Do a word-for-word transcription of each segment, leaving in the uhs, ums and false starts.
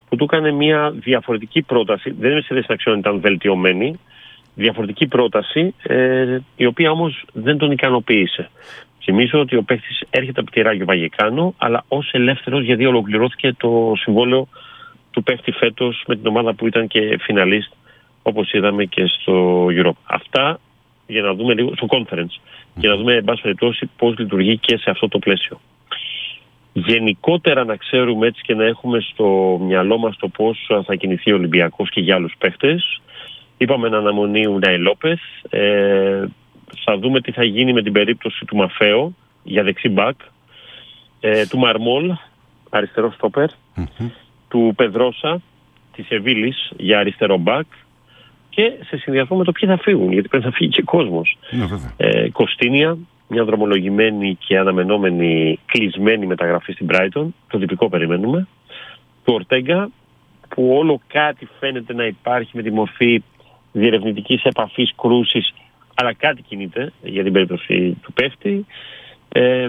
που του έκανε μια διαφορετική πρόταση. Δεν είμαι σε θέση να ξέρω αν ήταν βελτιωμένη. Διαφορετική πρόταση, ε, η οποία όμως δεν τον ικανοποίησε. Θυμίζω ότι ο παίκτης έρχεται από τη Ράγιο Βαγεκάνο, αλλά ως ελεύθερος, γιατί ολοκληρώθηκε το συμβόλαιο του παίκτη φέτος με την ομάδα που ήταν και φιναλίστ, όπως είδαμε και στο Europe. Αυτά για να δούμε λίγο στο conference, για να δούμε εν πάση περιπτώσει πώς λειτουργεί και σε αυτό το πλαίσιο. Γενικότερα να ξέρουμε έτσι και να έχουμε στο μυαλό μας το πώς θα κινηθεί ο Ολυμπιακός και για άλλους παίχτες. Είπαμε ένα αναμονή Ουνάι Λόπεθ. Ε, θα δούμε τι θα γίνει με την περίπτωση του Μαφέο για δεξί μπακ, ε, του Μαρμόλ, αριστερό στόπερ, mm-hmm. του Πεδρόσα, της Εβίλης για αριστερό μπακ και σε συνδυασμό με το ποιοι θα φύγουν, γιατί πρέπει να φύγει και κόσμος. Mm-hmm. Ε, Κωστίνια, μια δρομολογημένη και αναμενόμενη κλεισμένη μεταγραφή στην Brighton, το τυπικό περιμένουμε. Του Ορτέγκα, που όλο κάτι φαίνεται να υπάρχει με τη μορφή διερευνητικής επαφής, κρούσης, αλλά κάτι κινείται για την περίπτωση του παίχτη. Ε,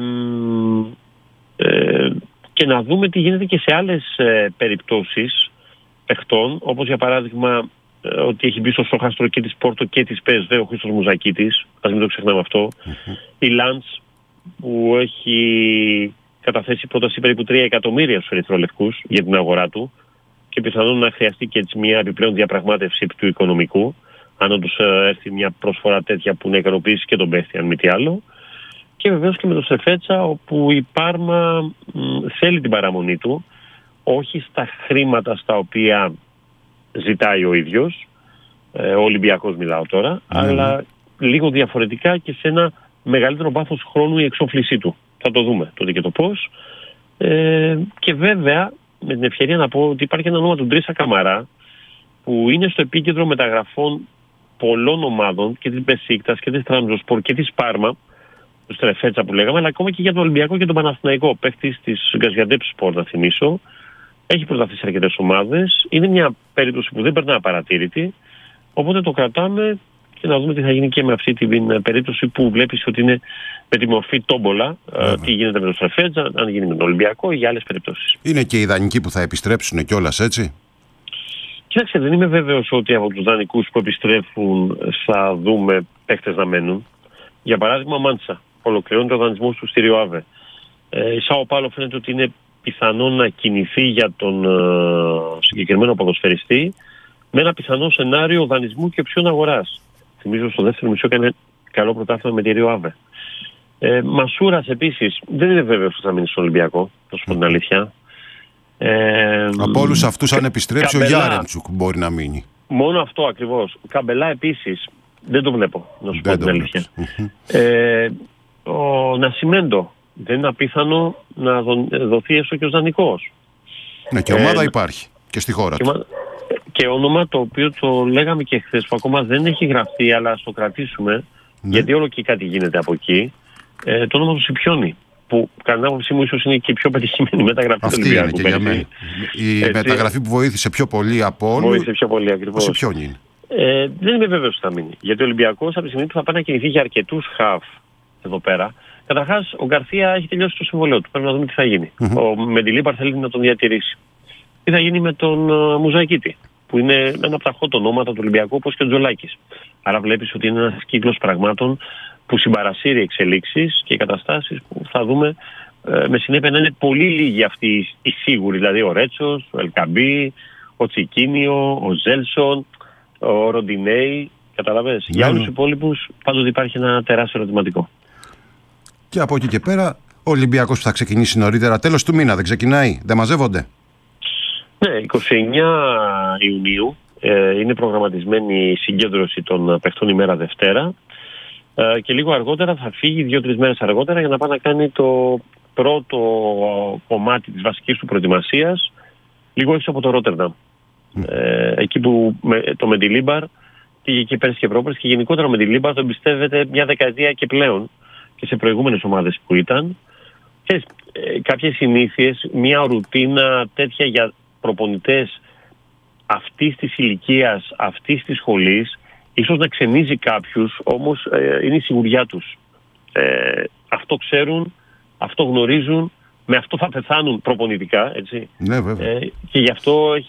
ε, και να δούμε τι γίνεται και σε άλλες ε, περιπτώσεις παιχτών, όπως για παράδειγμα ε, ότι έχει μπει στο στόχαστρο και της Πόρτο και της πι ες βι ο Χρήστος Μουζακίτης, ας μην το ξεχνάμε αυτό. Mm-hmm. Η Λαντς, που έχει καταθέσει πρόταση περίπου τρία εκατομμύρια στους ερυθρολευκούς για την αγορά του και πιθανόν να χρειαστεί και έτσι μια επιπλέον διαπραγμάτευση του οικονομικού, αν όντως έρθει μια προσφορά τέτοια που να ικανοποιήσει και τον παίχτη, αν μη τι άλλο. Και βεβαίως και με τον Σεφέτσα, όπου η Πάρμα μ, θέλει την παραμονή του, όχι στα χρήματα στα οποία ζητάει ο ίδιος, ε, ο Ολυμπιακός μιλάω τώρα, mm. αλλά λίγο διαφορετικά και σε ένα μεγαλύτερο βάθος χρόνου η εξόφλησή του. Θα το δούμε τότε και το πώς. Ε, και βέβαια, με την ευκαιρία να πω ότι υπάρχει ένα όνομα του Ντρίσα Καμαρά, που είναι στο επίκεντρο μεταγραφών πολλών ομάδων, και της Μπεσίκτας και της Τραμζοσπορ και της Πάρμα, του Στρεφέτσα που λέγαμε, αλλά ακόμα και για τον Ολυμπιακό και τον Παναθηναϊκό. Παίχτης της Γκαζιαντέπ Σπορ, να θυμίσω. Έχει προταθεί σε αρκετές ομάδες. Είναι μια περίπτωση που δεν περνά απαρατήρητη. Οπότε το κρατάμε και να δούμε τι θα γίνει και με αυτή την περίπτωση που βλέπεις ότι είναι με τη μορφή τόμπολα. Yeah. Τι γίνεται με τον Στρεφέτσα, αν γίνει με τον Ολυμπιακό ή για άλλες περιπτώσεις. Είναι και οι δανεικοί που θα επιστρέψουν κιόλας, έτσι. Κοίταξε, δεν είμαι βέβαιος ότι από τους δανεικούς που επιστρέφουν θα δούμε παίχτες να μένουν. Για παράδειγμα, ο Μάντσα ολοκληρώνει το δανεισμό του στη Ριοάβε. Ε, η Σάο Πάλο φαίνεται ότι είναι πιθανό να κινηθεί για τον ε, συγκεκριμένο ποδοσφαιριστή με ένα πιθανό σενάριο δανεισμού και οψιών αγοράς. Θυμίζω στο δεύτερο μισό έκανε καλό πρωτάθλημα με τη Ριοάβε. Ε, Μασούρας επίσης δεν είναι βέβαιος ότι θα μείνει στον Ολυμπιακό, θα σου πω την αλήθεια. Ε, Από όλους αυτούς, αν επιστρέψει, Καμπελά, ο Γιάρεμτσουκ μπορεί να μείνει. Μόνο αυτό ακριβώς. Καμπελά επίσης δεν το βλέπω, να σου πω την αλήθεια. ε, ο Νασιμέντο δεν είναι απίθανο να δοθεί έστω και ως δανεικός. Ναι, και ομάδα ε, υπάρχει και στη χώρα και, του. Και όνομα το οποίο το λέγαμε και χθες, που ακόμα δεν έχει γραφτεί, αλλά ας το κρατήσουμε, ναι. γιατί όλο και κάτι γίνεται από εκεί, ε, το όνομα του Σιπιώνη, που κατά την άποψή μου ίσως είναι και η πιο πετυχημένη μεταγραφή του Ολυμπιακού. Αυτή είναι και για μένα. Η έτσι, μεταγραφή που βοήθησε πιο πολύ από όλους. Βοήθησε πιο πολύ ακριβώς. Ο Σιπιώνη είναι. Ε, δεν είμαι βέβαιος ότι θα μείνει. Γιατί ο Ολυμπιακός από τη στιγμή που θα πάει να κινηθεί για αρκετούς χαφ εδώ πέρα. Καταρχάς, ο Γκαρθία έχει τελειώσει το συμβολέο του. Πρέπει να δούμε τι θα γίνει. Mm-hmm. Ο Μεντιλίμπαρ θέλει να τον διατηρήσει. Τι θα γίνει με τον uh, Μουζακίτη, που είναι ένα από τα hot ονόματα του Ολυμπιακού, όπως και ο Τζολάκης. Άρα βλέπεις ότι είναι ένας κύκλος πραγμάτων που συμπαρασύρει εξελίξεις και καταστάσεις που θα δούμε ε, με συνέπεια να είναι πολύ λίγοι αυτοί οι σίγουροι. Δηλαδή ο Ρέτσος, ο Ελκαμπή, ο Τσικίνιο, ο Ζέλσον, ο Ροντινέη. Καταλαβαίνεις. Mm-hmm. Για όλους τους υπόλοιπους πάντοτε υπάρχει ένα τεράστιο ερωτηματικό. Και από εκεί και πέρα, ο Ολυμπιακός που θα ξεκινήσει νωρίτερα, τέλος του μήνα, δεν ξεκινάει, δεν μαζεύονται. Ναι, εικοστή ενάτη Ιουνίου ε, είναι προγραμματισμένη η συγκέντρωση των παιχτών ημέρα Δευτέρα ε, και λίγο αργότερα θα φύγει, δύο-τρεις μέρες αργότερα, για να πάει να κάνει το πρώτο κομμάτι της βασικής του προετοιμασίας λίγο έξω από το Ρότερνταμ. Mm. Ε, εκεί που με, το Μεντιλίμπαρ πήγε και πέρσι και πρόπερσι, και γενικότερα ο Μεντιλίμπαρ το εμπιστεύεται μια δεκαετία και πλέον και σε προηγούμενες ομάδες που ήταν. Και ε, κάποιες συνήθειες, μια ρουτίνα τέτοια για προπονητές αυτής της ηλικίας, αυτής της σχολής, ίσως να ξενίζει κάποιους, όμως ε, είναι η σιγουριά τους. Ε, αυτό ξέρουν, αυτό γνωρίζουν, με αυτό θα πεθάνουν προπονητικά, έτσι. Ναι, βέβαια. Ε, και γι' αυτό έχει